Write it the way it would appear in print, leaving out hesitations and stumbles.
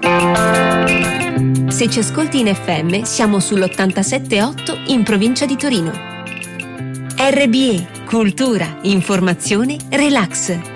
Se ci ascolti in FM, siamo sull'87.8 in provincia di Torino. RBE, cultura, informazione, relax.